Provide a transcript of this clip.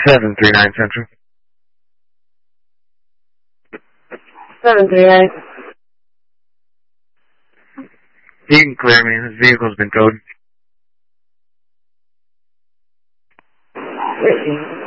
739 Central. 739. You can clear me. This vehicle's been towed.